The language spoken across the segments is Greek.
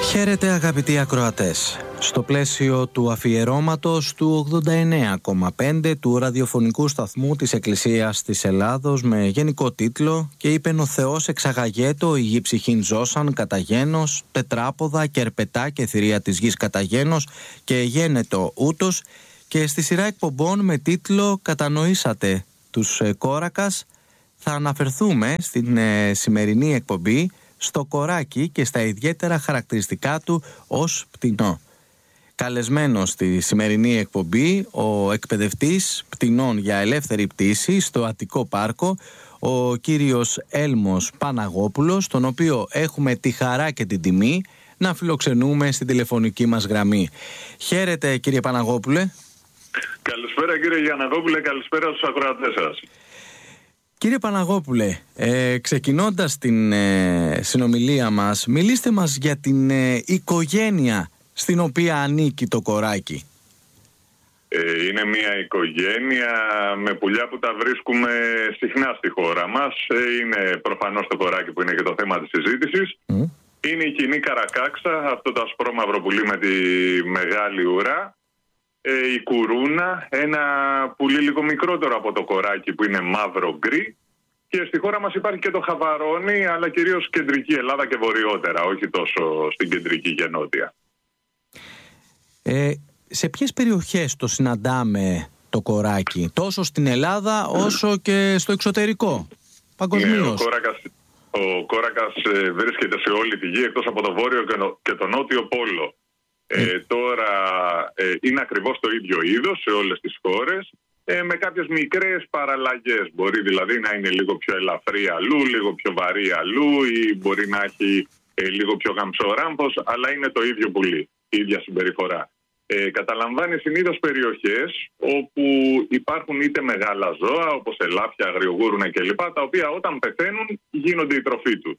Χαίρετε αγαπητοί ακροατές. Στο πλαίσιο του αφιερώματος του 89,5 του ραδιοφωνικού σταθμού της Εκκλησίας της Ελλάδος με γενικό τίτλο «Και είπεν ο Θεός εξαγαγέτο, η γη ψυχήν ζώσαν κατά γένος, τετράποδα και ερπετά και θηρία της γης κατά γένος και γένετο ούτως», και στη σειρά εκπομπών με τίτλο «Κατανοήσατε τους Κόρακας» θα αναφερθούμε στην σημερινή εκπομπή στο κοράκι και στα ιδιαίτερα χαρακτηριστικά του ως πτηνό. Καλεσμένος στη σημερινή εκπομπή ο εκπαιδευτής πτηνών για ελεύθερη πτήση στο Αττικό Πάρκο, ο κύριος Έλμος Παναγόπουλος, τον οποίο έχουμε τη χαρά και την τιμή να φιλοξενούμε στην τηλεφωνική μας γραμμή. Χαίρετε κύριε Παναγόπουλε. Καλησπέρα κύριε Γιανναδόπουλε, καλησπέρα στους ακροατές σας. Κύριε Παναγόπουλε, ξεκινώντας την συνομιλία μας, μιλήστε μας για την οικογένεια στην οποία ανήκει το κοράκι. Είναι μια οικογένεια με πουλιά που τα βρίσκουμε συχνά στη χώρα μας. Είναι προφανώς το κοράκι που είναι και το θέμα της συζήτησης. Είναι η κοινή καρακάξα, αυτό το ασπρόμαυρο πουλί με τη μεγάλη ουρά. Η κουρούνα, ένα πουλί λίγο μικρότερο από το κοράκι που είναι μαύρο-γκρι. Και στη χώρα μας υπάρχει και το χαβαρόνι, αλλά κυρίως κεντρική Ελλάδα και βορειότερα, όχι τόσο στην κεντρική και νότια. Σε ποιες περιοχές το συναντάμε το κοράκι, τόσο στην Ελλάδα όσο και στο εξωτερικό, παγκοσμίως? Ο κόρακας βρίσκεται σε όλη τη γη εκτός από το βόρειο και το νότιο πόλο. Τώρα είναι ακριβώς το ίδιο είδος σε όλες τις χώρες, με κάποιες μικρές παραλλαγές. Μπορεί δηλαδή να είναι λίγο πιο ελαφρύ αλλού, λίγο πιο βαρύ αλλού, ή μπορεί να έχει λίγο πιο γαμψοράμφος, αλλά είναι το ίδιο πουλί, η ίδια συμπεριφορά. Καταλαμβάνει συνήθως περιοχές όπου υπάρχουν είτε μεγάλα ζώα όπως ελάφια, αγριογούρουνα κλπ, τα οποία όταν πεθαίνουν γίνονται η τροφή του.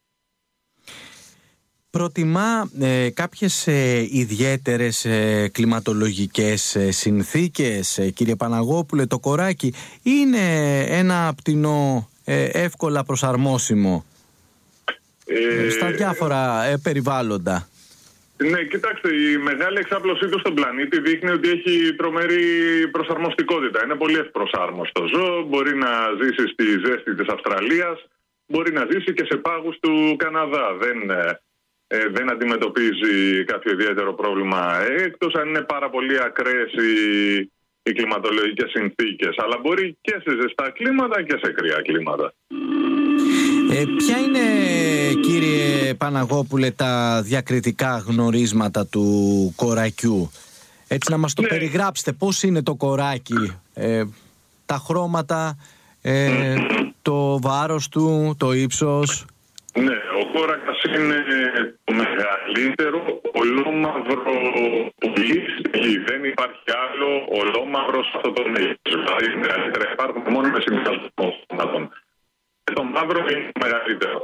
Προτιμά κάποιες ιδιαίτερες κλιματολογικές συνθήκες, κύριε Παναγόπουλε, το κοράκι, είναι ένα πτηνό εύκολα προσαρμόσιμο στα διάφορα περιβάλλοντα? Ναι, κοιτάξτε, η μεγάλη εξάπλωσή του στον πλανήτη δείχνει ότι έχει τρομερή προσαρμοστικότητα. Είναι πολύ ευπροσάρμοστο ζώο, μπορεί να ζήσει στη ζέστη της Αυστραλίας, μπορεί να ζήσει και σε πάγους του Καναδά. Δεν αντιμετωπίζει κάποιο ιδιαίτερο πρόβλημα, εκτός αν είναι πάρα πολύ ακραίες οι κλιματολογικές συνθήκες. Αλλά μπορεί και σε ζεστά κλίματα και σε κρύα κλίματα. Ποια είναι, κύριε Παναγόπουλε, τα διακριτικά γνωρίσματα του κορακιού? Έτσι να μας το περιγράψετε, πώς είναι το κοράκι, τα χρώματα, το βάρος του, το ύψος? Ναι, ο κόρακας είναι το μεγαλύτερο ολόμαυρο πουλί στη γη. Δεν υπάρχει άλλο ολόμαυρο σε αυτό το μέγεθος. Δηλαδή υπάρχουν μόνο με συνδυασμό. Το μαύρο είναι το μεγαλύτερο.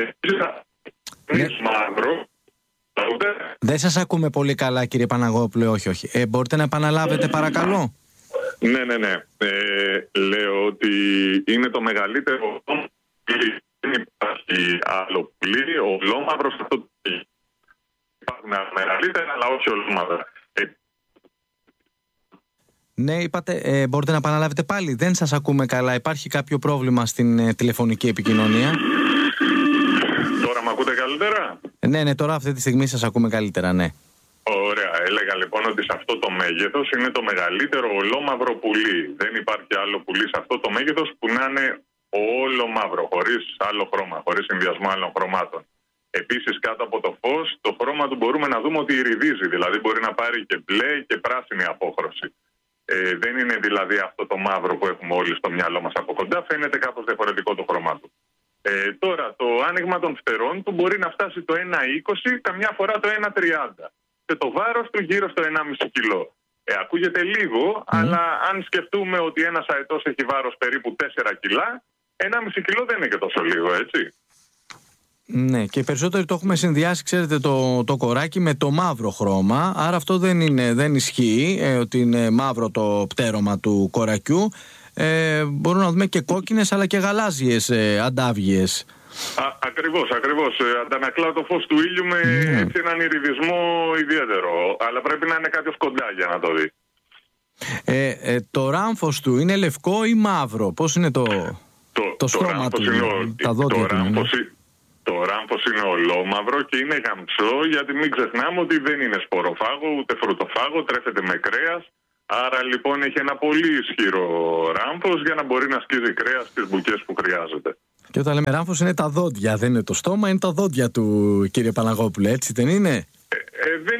Μαύρο. Δεν σας ακούμε πολύ καλά, κύριε Παναγόπουλε, όχι. Μπορείτε να επαναλάβετε παρακαλώ? Ναι. Λέω ότι είναι το μεγαλύτερο πουλί. Δεν υπάρχει άλλο πουλί, ολόμαυρο σε αυτό το πουλί. Υπάρχουν μεγαλύτερα, αλλά όχι ολόμαυρα. Ναι, είπατε, μπορείτε να επαναλάβετε πάλι? Δεν σας ακούμε καλά. Υπάρχει κάποιο πρόβλημα στην τηλεφωνική επικοινωνία? Τώρα με ακούτε καλύτερα? Ναι, τώρα αυτή τη στιγμή σας ακούμε καλύτερα, ναι. Ωραία. Έλεγα λοιπόν ότι σε αυτό το μέγεθος είναι το μεγαλύτερο ολόμαυρο πουλί. Δεν υπάρχει άλλο πουλί σε αυτό το μέγεθος που να είναι όλο μαύρο, χωρίς άλλο χρώμα, χωρίς συνδυασμό άλλων χρωμάτων. Επίσης, κάτω από το φως, το χρώμα του μπορούμε να δούμε ότι ηριδίζει, δηλαδή μπορεί να πάρει και μπλε και πράσινη απόχρωση. Δεν είναι δηλαδή αυτό το μαύρο που έχουμε όλοι στο μυαλό μας από κοντά, φαίνεται κάπως διαφορετικό το χρώμα του. Τώρα, το άνοιγμα των φτερών του μπορεί να φτάσει το 1,20, καμιά φορά το 1,30 και το βάρος του γύρω στο 1,5 κιλό. Ακούγεται λίγο, αλλά αν σκεφτούμε ότι ένας αετός έχει βάρος περίπου 4 κιλά, 1,5 κιλό δεν είναι και τόσο λίγο, έτσι. Ναι, και περισσότερο το έχουμε συνδυάσει, ξέρετε, το κοράκι με το μαύρο χρώμα. Άρα αυτό δεν ισχύει, ότι είναι μαύρο το πτέρωμα του κορακιού. Μπορούμε να δούμε και κόκκινες αλλά και γαλάζιες αντάβιες Ακριβώς. Αντανακλά το φως του ήλιου με έτσι έναν ιριδισμό ιδιαίτερο. Αλλά πρέπει να είναι κάποιος κοντά για να το δει. Το ράμφος του είναι λευκό ή μαύρο? Πώς είναι το στόμα του, τα δόντια του? Το ράμφος είναι ολόμαυρο και είναι γαμψό, γιατί μην ξεχνάμε ότι δεν είναι σποροφάγο ούτε φρουτοφάγο, τρέφεται με κρέας. Άρα λοιπόν έχει ένα πολύ ισχυρό ράμφος για να μπορεί να σκίζει κρέας στις μπουκές που χρειάζεται. Και όταν λέμε ράμφος είναι τα δόντια, δεν είναι το στόμα, είναι τα δόντια του, κύριε Παναγόπουλε, έτσι δεν είναι? Δεν